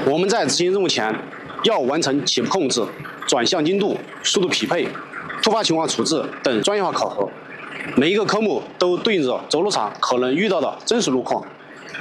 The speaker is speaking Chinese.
我们在执行任务前，要完成起步控制、转向精度、速度匹配、突发情况处置等专业化考核。每一个科目都对应着着陆场可能遇到的真实路况。